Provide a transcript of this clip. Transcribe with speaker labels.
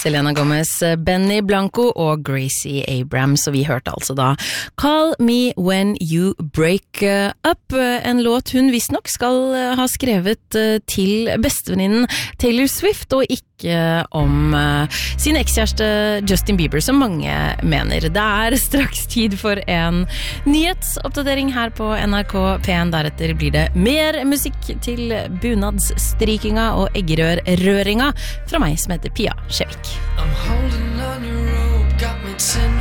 Speaker 1: Selena Gomez, Benny Blanco og Gracie Abrams, og vi hørte altså da Call Me When You Break Up, en låt hun visstnok skal ha skrevet til bestevenninnen Taylor Swift, og ikke om sin ekskjæreste Justin Bieber, som mange mener. Det straks tid for en nyhetsoppdatering her på NRK P1. Deretter blir det mer musikk til bunadsstrykinga og eggerørrøringa fra meg som heter Pia Skjevik.
Speaker 2: I'm holding on your rope, got me 10